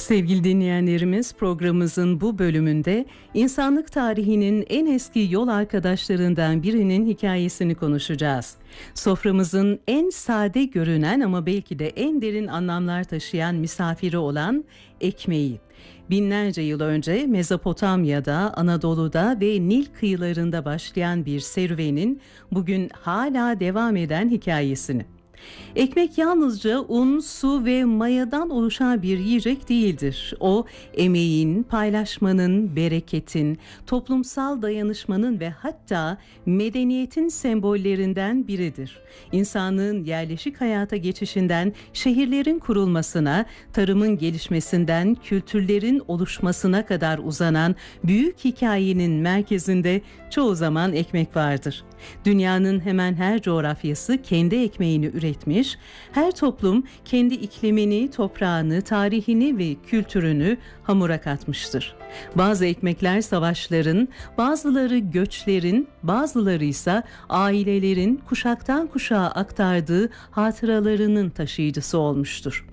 Sevgili dinleyenlerimiz, programımızın bu bölümünde insanlık tarihinin en eski yol arkadaşlarından birinin hikayesini konuşacağız. Soframızın en sade görünen ama belki de en derin anlamlar taşıyan misafiri olan ekmeği. Binlerce yıl önce Mezopotamya'da, Anadolu'da ve Nil kıyılarında başlayan bir serüvenin bugün hala devam eden hikayesini. Ekmek yalnızca un, su ve mayadan oluşan bir yiyecek değildir. O, emeğin, paylaşmanın, bereketin, toplumsal dayanışmanın ve hatta medeniyetin sembollerinden biridir. İnsanlığın yerleşik hayata geçişinden şehirlerin kurulmasına, tarımın gelişmesinden kültürlerin oluşmasına kadar uzanan büyük hikayenin merkezinde çoğu zaman ekmek vardır. Dünyanın hemen her coğrafyası kendi ekmeğini üretmiş, her toplum kendi iklimini, toprağını, tarihini ve kültürünü hamura katmıştır. Bazı ekmekler savaşların, bazıları göçlerin, bazıları ise ailelerin kuşaktan kuşağa aktardığı hatıralarının taşıyıcısı olmuştur.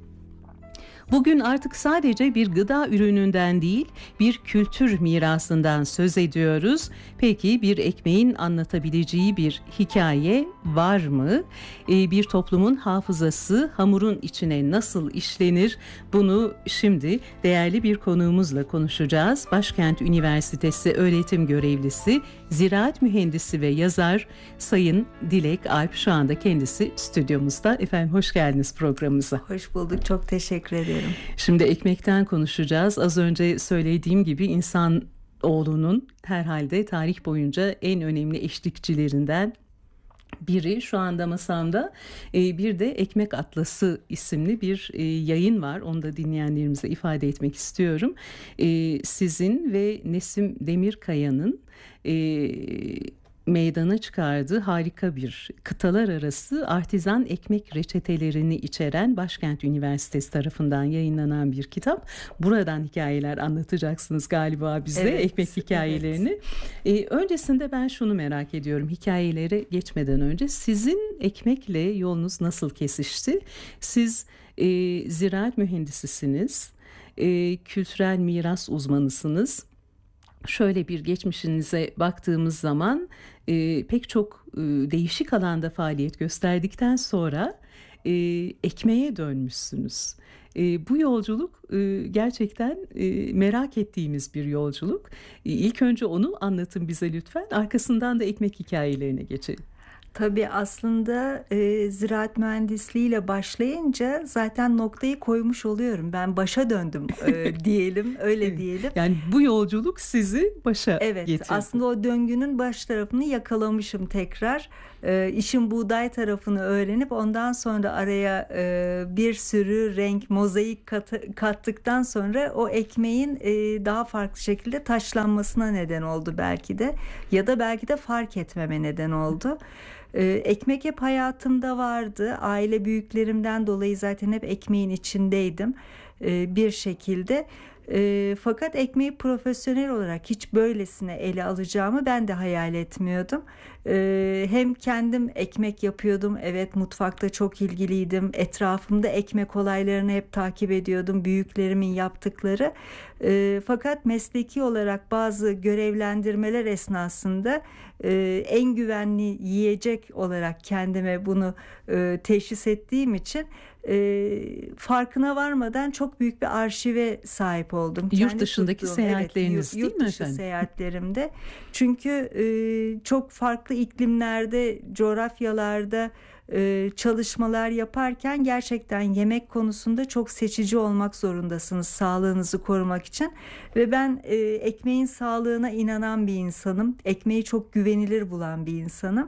Bugün artık sadece bir gıda ürününden değil, bir kültür mirasından söz ediyoruz. Peki bir ekmeğin anlatabileceği bir hikaye var mı? Bir toplumun hafızası hamurun içine nasıl işlenir? Bunu şimdi değerli bir konuğumuzla konuşacağız. Başkent Üniversitesi öğretim görevlisi, ziraat mühendisi ve yazar Sayın Dilek Alp, şu anda kendisi stüdyomuzda. Efendim hoş geldiniz programımıza. Hoş bulduk, çok teşekkür ederim. Şimdi ekmekten konuşacağız. Az önce söylediğim gibi insanoğlunun herhalde tarih boyunca en önemli eşlikçilerinden biri. Şu anda masamda bir de Ekmek Atlası isimli bir yayın var. Onu da dinleyenlerimize ifade etmek istiyorum. Sizin ve Nesim Demirkaya'nın meydana çıkardığı harika bir kıtalar arası artizan ekmek reçetelerini içeren Başkent Üniversitesi tarafından yayınlanan bir kitap. Buradan hikayeler anlatacaksınız galiba bize, evet, ekmek hikayelerini. Evet. Öncesinde ben şunu merak ediyorum, hikayelere geçmeden önce sizin ekmekle yolunuz nasıl kesişti? Siz ziraat mühendisisiniz, kültürel miras uzmanısınız. Şöyle bir geçmişinize baktığımız zaman pek çok değişik alanda faaliyet gösterdikten sonra ekmeğe dönmüşsünüz. Bu yolculuk gerçekten merak ettiğimiz bir yolculuk. İlk önce onu anlatın bize lütfen. Arkasından da ekmek hikayelerine geçelim. Tabii aslında ziraat mühendisliğiyle başlayınca zaten noktayı koymuş oluyorum. Ben başa döndüm diyelim, öyle diyelim. Yani bu yolculuk sizi başa getirdi. Evet, aslında o döngünün baş tarafını yakalamışım tekrar. İşin buğday tarafını öğrenip ondan sonra araya bir sürü renk, mozaik kattıktan sonra o ekmeğin daha farklı şekilde taşlanmasına neden oldu belki de. Ya da belki de fark etmeme neden oldu. Ekmek hep hayatımda vardı. Aile büyüklerimden dolayı zaten hep ekmeğin içindeydim bir şekilde. Fakat ekmeği profesyonel olarak hiç böylesine ele alacağımı ben de hayal etmiyordum. Hem kendim ekmek yapıyordum. Evet, mutfakta çok ilgiliydim. Etrafımda ekmek olaylarını hep takip ediyordum. Büyüklerimin yaptıkları. Fakat mesleki olarak bazı görevlendirmeler esnasında en güvenli yiyecek olarak kendime bunu teşhis ettiğim için farkına varmadan çok büyük bir arşive sahip oldum. Yurt dışındaki seyahatleriniz, evet, değil mi efendim? Yurt dışı seyahatlerimde. Çünkü çok farklı iklimlerde, coğrafyalarda çalışmalar yaparken gerçekten yemek konusunda çok seçici olmak zorundasınız sağlığınızı korumak için. Ve ben ekmeğin sağlığına inanan bir insanım. Ekmeği çok güvenilir bulan bir insanım.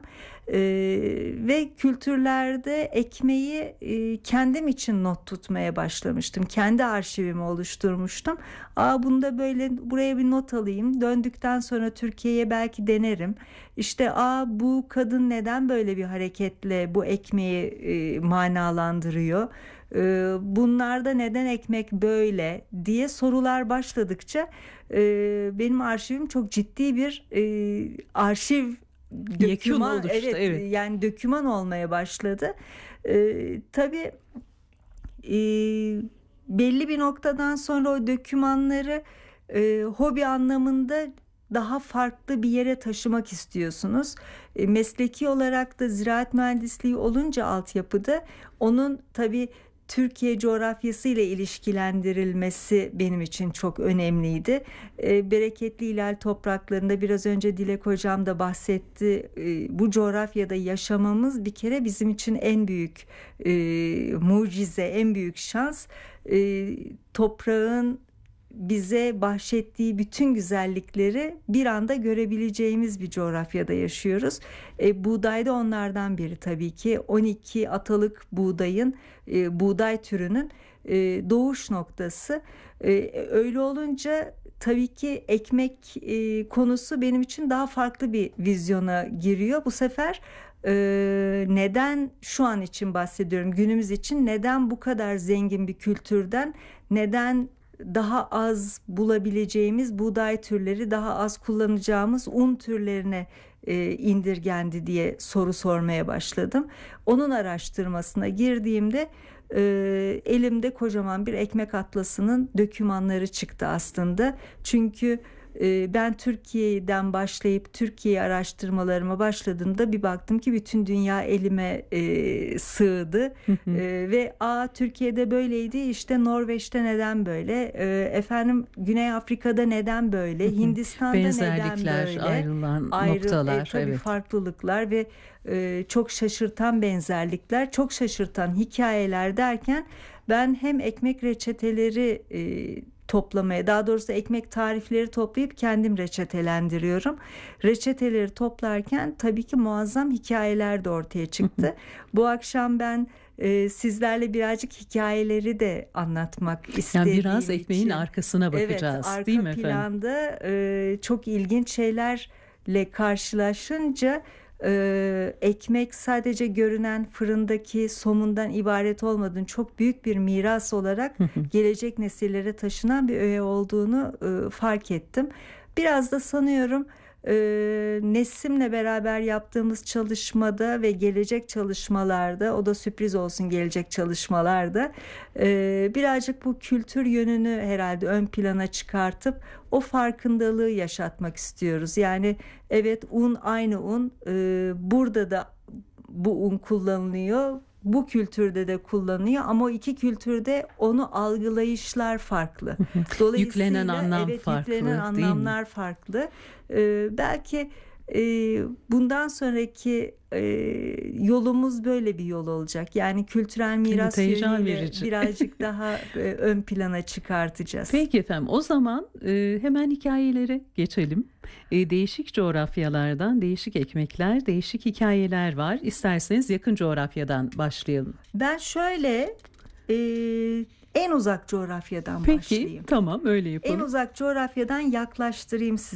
Ve kültürlerde ekmeği kendim için not tutmaya başlamıştım. Kendi arşivimi oluşturmuştum. Bunda böyle, buraya bir not alayım. Döndükten sonra Türkiye'ye belki denerim. İşte bu kadın neden böyle bir hareketle bu ekmeği manalandırıyor? Bunlarda neden ekmek böyle diye sorular başladıkça benim arşivim çok ciddi bir arşiv döküman oluştu. Evet, yani döküman olmaya başladı. Tabii belli bir noktadan sonra o dokümanları hobi anlamında daha farklı bir yere taşımak istiyorsunuz. Mesleki olarak da ziraat mühendisliği olunca altyapıda onun tabii Türkiye coğrafyası ile ilişkilendirilmesi benim için çok önemliydi. Bereketli İlal topraklarında biraz önce Dilek Hocam da bahsetti. Bu coğrafyada yaşamamız bir kere bizim için en büyük mucize, en büyük şans. Toprağın bize bahşettiği bütün güzellikleri bir anda görebileceğimiz bir coğrafyada yaşıyoruz. Buğday da onlardan biri tabii ki. 12 atalık buğdayın, buğday türünün doğuş noktası. Öyle olunca tabii ki ekmek konusu benim için daha farklı bir vizyona giriyor. Bu sefer neden şu an için bahsediyorum, günümüz için neden bu kadar zengin bir kültürden, neden daha az bulabileceğimiz buğday türleri, daha az kullanacağımız un türlerine indirgendi diye soru sormaya başladım. Onun araştırmasına girdiğimde elimde kocaman bir ekmek atlasının dokümanları çıktı aslında. Çünkü ben Türkiye'den başlayıp Türkiye araştırmalarıma başladığımda bir baktım ki bütün dünya elime sığdı. Ve Türkiye'de böyleydi, işte Norveç'te neden böyle, efendim Güney Afrika'da neden böyle, Hindistan'da neden böyle, ayrılan noktalar, tabii evet. farklılıklar ve çok şaşırtan benzerlikler, çok şaşırtan hikayeler derken ben hem ekmek reçeteleri toplamaya, daha doğrusu ekmek tarifleri toplayıp kendim reçetelendiriyorum. Reçeteleri toplarken tabii ki muazzam hikayeler de ortaya çıktı. Bu akşam ben sizlerle birazcık hikayeleri de anlatmak istediğim Yani biraz ekmeğin için, arkasına bakacağız, evet, değil mi arka efendim? planda çok ilginç şeylerle karşılaşınca ekmek sadece görünen fırındaki somundan ibaret olmadığını, çok büyük bir miras olarak gelecek nesillere taşınan bir öğe olduğunu fark ettim. Biraz da sanıyorum Nesim'le beraber yaptığımız çalışmada ve gelecek çalışmalarda, o da sürpriz olsun, gelecek çalışmalarda birazcık bu kültür yönünü herhalde ön plana çıkartıp o farkındalığı yaşatmak istiyoruz. Yani evet, un aynı un, burada da bu un kullanılıyor, bu kültürde de kullanılıyor ama o iki kültürde onu algılayışlar farklı. Dolayısıyla Yüklenen anlam evet, farklı, yüklenen değil mi? anlamlar farklı. Belki bundan sonraki yolumuz böyle bir yol olacak. Yani kültürel miras Evet, heyecan yönüyle verici. birazcık daha ön plana çıkartacağız. Peki efendim, o zaman hemen hikayelere geçelim. Değişik coğrafyalardan değişik ekmekler, değişik hikayeler var. İsterseniz yakın coğrafyadan başlayalım. Ben şöyle en uzak coğrafyadan Peki, başlayayım. tamam, öyle En yapalım. uzak coğrafyadan yaklaştırayım sizi.